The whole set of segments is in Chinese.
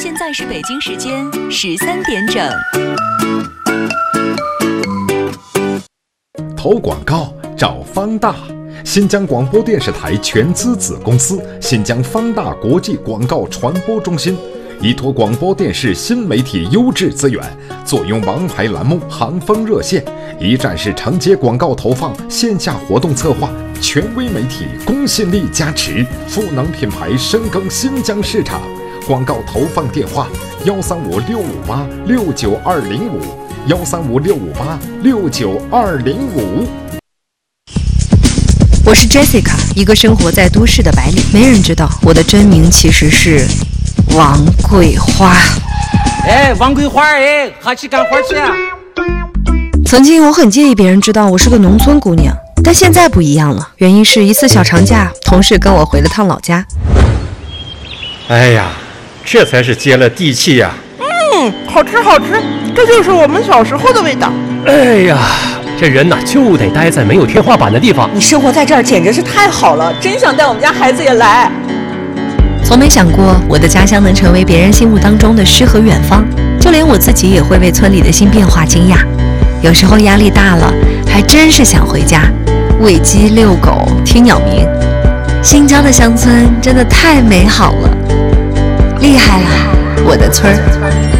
现在是北京时间13点整。 投广告找方大，新疆广播电视台全资子公司新疆方大国际广告传播中心，依托广播电视新媒体优质资源，坐拥王牌栏目行风热线，一站式承接广告投放、线下活动策划，权威媒体公信力加持，赋能品牌深耕新疆市场。广告投放电话：135-658-6920，135-658-69205。 我是 Jessica， 一个生活在都市的白领，没人知道我的真名其实是王桂花。 哎，王桂花，哎，哈去干活去啊！ 曾经我很介意别人知道我是个农村姑娘，但现在不一样了。原因是一次小长假，同事跟我回了趟老家。 哎呀，这才是接了地气呀！ 好吃好吃，这就是我们小时候的味道。 哎呀，这人呐就得待在没有天花板的地方。 你生活在这儿简直是太好了，真想带我们家孩子也来。 从没想过我的家乡能成为别人心目当中的诗和远方，就连我自己也会为村里的新变化惊讶。有时候压力大了，还真是想回家，喂鸡遛狗听鸟鸣。新疆的乡村真的太美好了，厉害了我的村儿。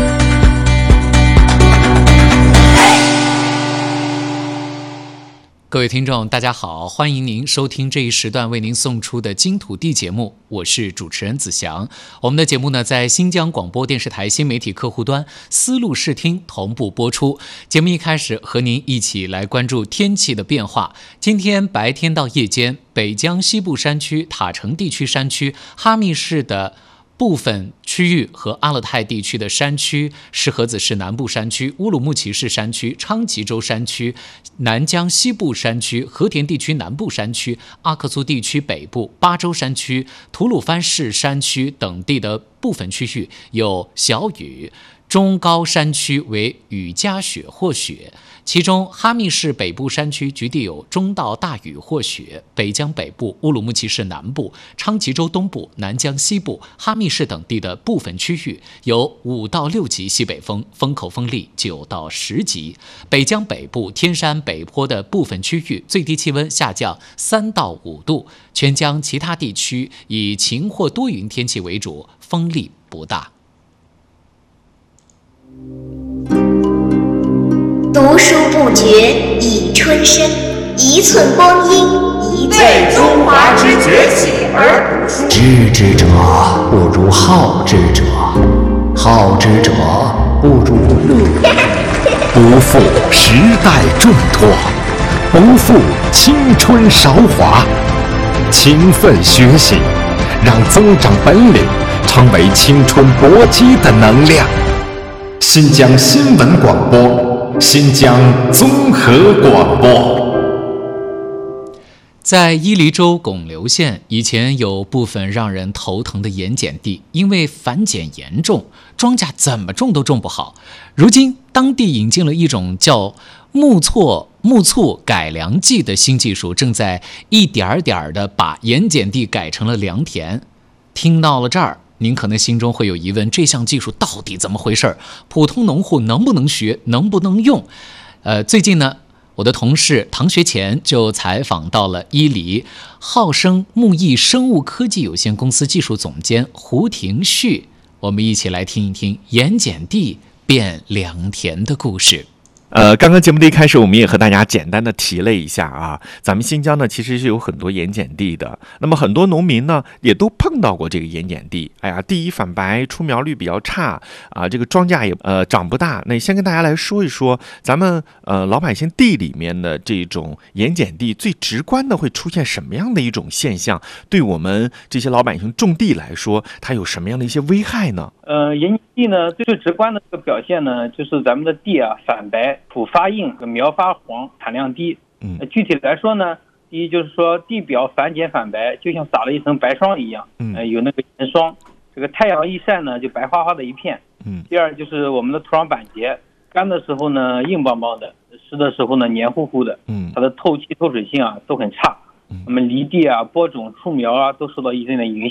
各位听众大家好，欢迎您收听这一时段为您送出的金土地节目，我是主持人子祥。我们的节目呢在新疆广播电视台新媒体客户端丝路视听同步播出。节目一开始和您一起来关注天气的变化。今天白天到夜间，北疆西部山区、塔城地区山区、哈密市的部分区域和阿勒泰地区的山区、石河子市南部山区、乌鲁木齐市山区、昌吉州山区、南疆西部山区、和田地区南部山区、阿克苏地区北部、巴州山区、吐鲁番市山区等地的部分区域有小雨，中高山区为雨夹雪或雪，其中哈密市北部山区局地有中到大雨或雪，北疆北部、乌鲁木齐市南部、昌吉州东部、南疆西部、哈密市等地的部分区域有5到6级西北风，风口风力9到10级。北疆北部、天山北坡的部分区域最低气温下降3到5度，全疆其他地区以晴或多云天气为主，风力不大。 读书不绝已春深，一寸光阴一寸为中华之崛起而读书。 知之者不如好之者，好之者不如乐。不负时代重托，不负青春韶华。勤奋学习，让增长本领成为青春搏击的能量。新疆新闻广播，新疆综合广播。 在伊犁州拱流县，以前有部分让人头疼的盐碱地，因为反碱严重，庄稼怎么种都种不好。如今当地引进了一种叫木醋改良剂的新技术，正在一点点的把盐碱地改成了良田。听到了这儿，您可能心中会有疑问，这项技术到底怎么回事？普通农户能不能学，能不能用？最近呢，我的同事唐学前就采访到了伊犁浩生牧艺生物科技有限公司技术总监胡廷旭，我们一起来听一听盐碱地变良田的故事。 刚刚节目的一开始，我们也和大家简单的提了一下啊，咱们新疆呢其实是有很多盐碱地的，那么很多农民呢也都碰到过这个盐碱地。哎呀，第一反白，出苗率比较差啊，这个庄稼也长不大。那先跟大家来说一说，咱们老百姓地里面的这种盐碱地，最直观的会出现什么样的一种现象？对我们这些老百姓种地来说，它有什么样的一些危害呢？ 盐碱地呢最直观的这个表现呢，就是咱们的地啊反白、土发硬、苗发黄、产量低。具体来说呢，第一就是说地表反碱反白，就像撒了一层白霜一样，有那个盐霜，这个太阳一晒呢就白花花的一片。第二就是我们的土壤板结，干的时候呢硬邦邦的，湿的时候呢黏糊糊的，它的透气透水性啊都很差。那么犁地啊、播种、出苗啊都受到一定的影响。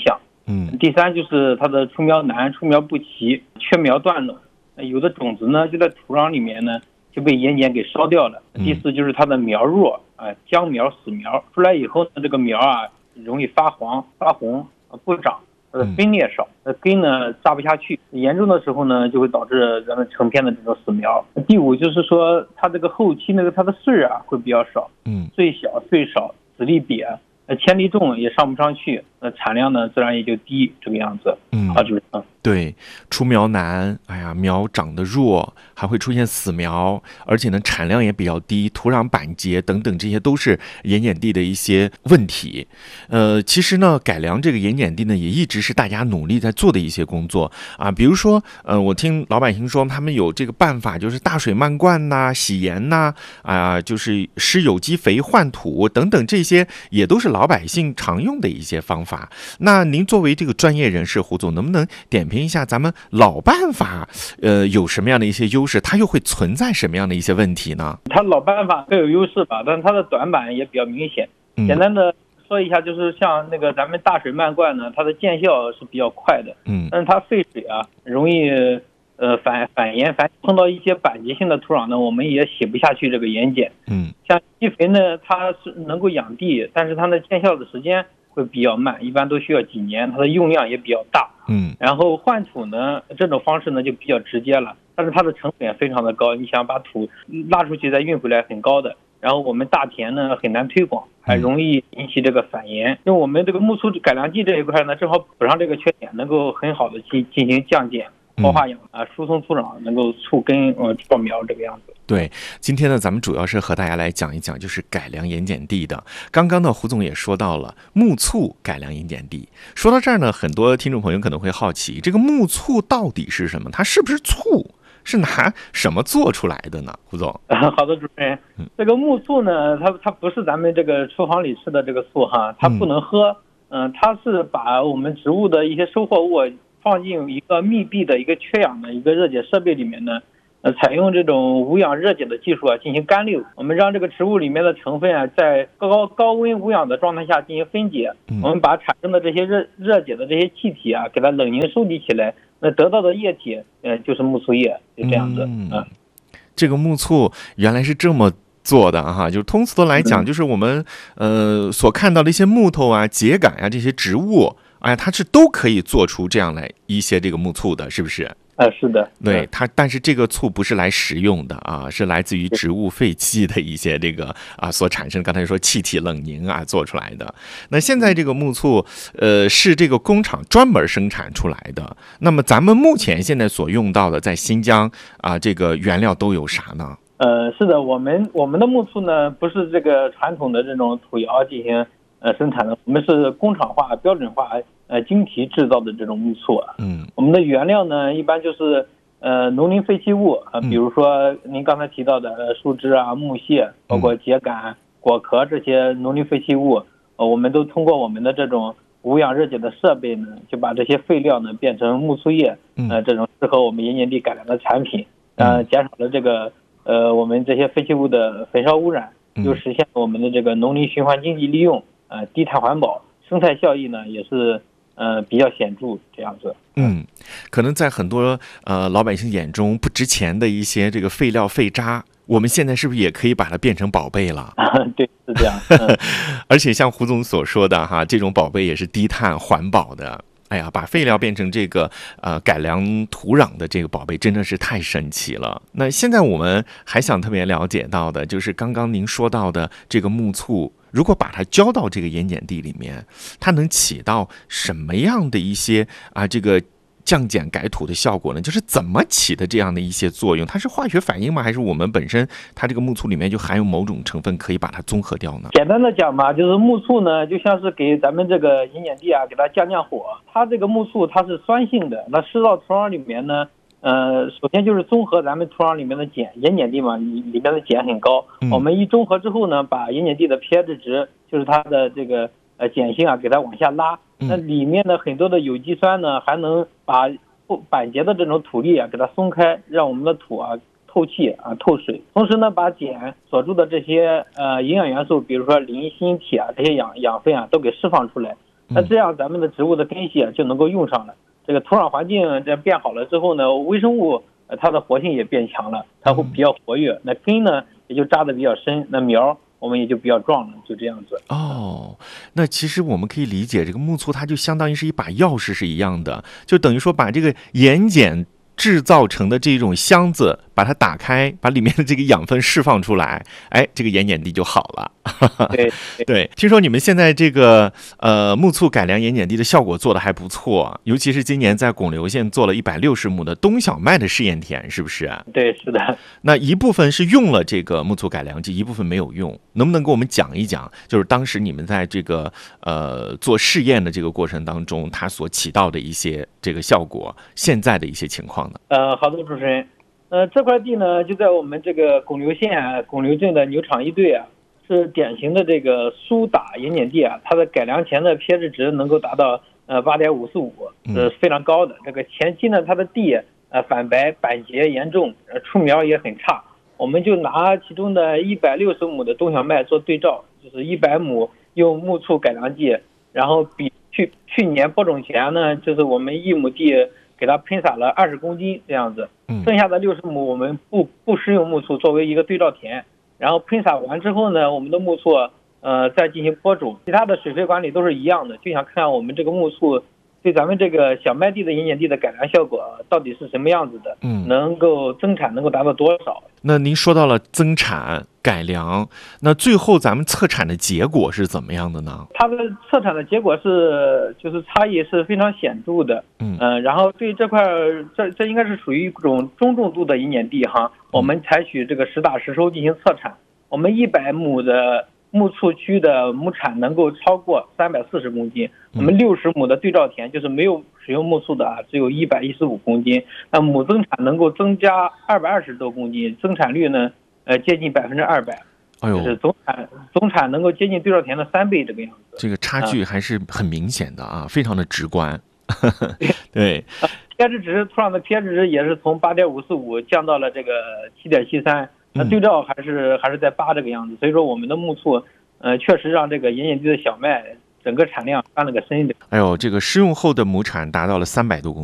第三就是它的出苗难、出苗不齐、缺苗断了，有的种子呢就在土壤里面呢就被盐碱给烧掉了。第四就是它的苗弱僵苗死苗，出来以后呢，这个苗容易发黄、发红、不长，根叶少，根呢扎不下去，严重的时候呢就会导致咱们成片的这种死苗。第五就是说它这个后期它的穗会比较少，穗小穗少，籽粒瘪，千粒重也上不上去，产量呢自然也就低，这个样子。 对，出苗难，苗长得弱，还会出现死苗，而且呢产量也比较低，土壤板结等等，这些都是盐碱地的一些问题。其实呢改良这个盐碱地呢也一直是大家努力在做的一些工作啊，比如说我听老百姓说他们有这个办法，就是大水漫灌呐、洗盐呐就是施有机肥换土等等，这些也都是老百姓常用的一些方法。那您作为这个专业人士，胡总能不能点评一下咱们老办法有什么样的一些优势，它又会存在什么样的一些问题呢？ 它老办法各有优势吧，但它的短板也比较明显。简单的说一下，就是像咱们大水漫灌呢，它的见效是比较快的，但是它废水容易反盐，碰到一些板结性的土壤呢，我们也洗不下去这个盐碱。像基肥呢，它是能够养地，但是它的见效的时间会比较慢，一般都需要几年，它的用量也比较大。然后换土呢，这种方式呢就比较直接了，但是它的成本也非常的高，你想把土拉出去再运回来很高的。然后我们大田呢很难推广，还容易引起这个反盐。因为我们这个木醋改良剂这一块呢，正好补上这个缺点，能够很好的进行降碱、活化养疏松土壤，能够促根壮苗这个样子。 对，今天呢咱们主要是和大家来讲一讲就是改良盐碱地的。刚刚呢胡总也说到了木醋改良盐碱地，说到这儿呢，很多听众朋友可能会好奇，这个木醋到底是什么？它是不是醋？是拿什么做出来的呢？胡总。 好的，主持人。这个木醋呢，它不是咱们这个厨房里吃的这个醋它不能喝。它是把我们植物的一些收获物放进一个密闭的一个缺氧的一个热解设备里面呢，采用这种无氧热解的技术进行干馏。我们让这个植物里面的成分在高温无氧的状态下进行分解。我们把产生的这些热解的这些气体给它冷凝收集起来，那得到的液体就是木醋液，就这样子。 这个木醋原来是这么做的就是通俗的来讲，就是我们所看到的一些木头秸秆这些植物它是都可以做出这样来一些这个木醋的，是不是？ 是的， 对它，但是这个醋不是来食用的是来自于植物废气的一些这个所产生，刚才说气体冷凝做出来的。那现在这个木醋是这个工厂专门生产出来的。那么咱们目前现在所用到的在新疆这个原料都有啥呢？ 是的，我们的木醋呢不是这个传统的这种土窑进行生产的，我们是工厂化、标准化精提制造的这种木醋我们的原料呢一般就是农林废弃物比如说您刚才提到的树枝木屑，包括秸秆、果壳这些农林废弃物，我们都通过我们的这种无氧热解的设备呢，就把这些废料呢变成木醋液，这种适合我们盐碱地改良的产品，减少了这个我们这些废弃物的焚烧污染，又实现了我们的这个农林循环经济利用，低碳环保，生态效益呢也是比较显著这样子。 可能在很多老百姓眼中不值钱的一些这个废料废渣，我们现在是不是也可以把它变成宝贝了？ 对，是这样。 而且像胡总所说的这种宝贝也是低碳环保的。把废料变成这个改良土壤的这个宝贝真的是太神奇了。那现在我们还想特别了解到的就是刚刚您说到的这个木醋，如果把它浇到这个盐碱地里面，它能起到什么样的一些这个降碱改土的效果呢？就是怎么起的这样的一些作用？它是化学反应吗？还是我们本身它这个木醋里面就含有某种成分可以把它综合掉呢？ 简单的讲嘛，就是木醋呢就像是给咱们这个盐碱地给它降火。它这个木醋它是酸性的，那施到土壤里面呢首先就是综合咱们土壤里面的碱，盐碱地嘛里面的碱很高，我们一中和之后呢，把盐碱地的 pH 值，就是它的这个碱性给它往下拉，那里面的很多的有机酸呢还能把板结的这种土粒给它松开，让我们的土透气透水，同时呢把碱锁住的这些营养元素，比如说磷、锌、铁这些养分都给释放出来， 那这样咱们的植物的根系就能够用上了。这个土壤环境这变好了之后呢，微生物它的活性也变强了，它会比较活跃，那根呢也就扎得比较深，那苗我们也就比较壮了，就这样子。 那其实我们可以理解，这个木醋它就相当于是一把钥匙是一样的，就等于说把这个盐碱制造成的这种箱子把它打开，把里面的这个养分释放出来，这个盐碱地就好了。对，听说你们现在这个木醋改良盐碱地的效果做得还不错，尤其是今年在巩留县做了160亩的冬小麦的试验田，是不是？ 对，是的。 那一部分是用了这个木醋改良剂，一部分没有用，能不能给我们讲一讲，就是当时你们在这个做试验的这个过程当中，它所起到的一些这个效果，现在的一些情况呢？ 好的，主持人。这块地呢，就在我们这个巩留县巩留镇的牛场1队是典型的这个苏打盐碱地它的改良前的 pH 值能够达到8.545，是非常高的。这个前期呢，它的地反白板结严重，出苗也很差。我们就拿其中的160亩的冬小麦做对照，就是100亩用木醋改良剂，然后比去年播种前呢，就是我们1亩地给它喷洒了20公斤这样子，剩下的60亩我们不施用木醋作为一个对照田，然后喷洒完之后呢，我们的木醋再进行播种，其他的水肥管理都是一样的，就想看看我们这个木醋对咱们这个小麦地的盐碱地的改良效果到底是什么样子的，能够增产能够达到多少。 那您说到了增产改良，那最后咱们测产的结果是怎么样的呢？ 它的测产的结果就是差异是非常显著的，然后对这块这应该是属于一种中重度的盐碱地我们采取这个实打实收进行测产，我们100亩的木醋区的亩产能够超过340公斤，我们60亩的对照田就是没有使用木醋的只有115公斤，那亩增产能够增加220多公斤，增产率呢接近200%，就是总产能够接近对照田的3倍这个样子。 这个差距还是很明显的非常的直观。对 ，pH 值土壤的 pH 值也是从8.545降到了这个7.73。那对照还是在8这个样子，所以说我们的木醋，确实让这个盐碱地的小麦整个产量翻了个身的。 这个施用后的亩产达到了300多公斤。